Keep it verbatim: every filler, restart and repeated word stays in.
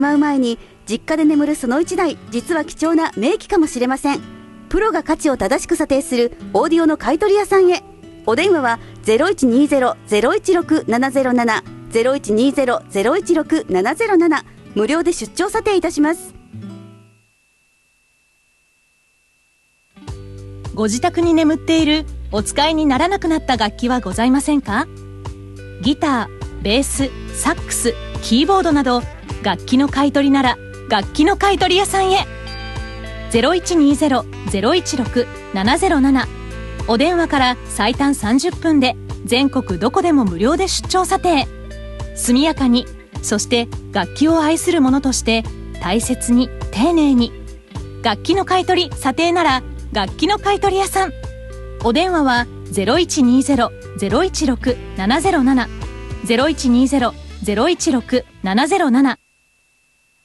まう前に実家で眠るそのいちだい、実は貴重な名機かもしれません。プロが価値を正しく査定するオーディオの買取屋さんへ。お電話は ゼロいちにゼロ ゼロいちろく ななゼロなな ゼロいちにゼロ ゼロいちろく ななゼロなな、無料で出張査定いたします。 ご自宅に眠っているお使いにならなくなった楽器はございませんか？ギター、ベース、サックス、キーボードなど楽器の買い取りなら楽器の買取屋さんへ。 ゼロいちにゼロ ゼロいちろく ななゼロなな、お電話から最短さんじゅっぷんで全国どこでも無料で出張査定。速やかに、そして楽器を愛する者として大切に丁寧に。楽器の買い取り査定なら楽器の買取屋さん。お電話は ゼロいちにゼロ ゼロいちろく ななゼロなな ゼロいちにゼロ ゼロいちろく ななゼロなな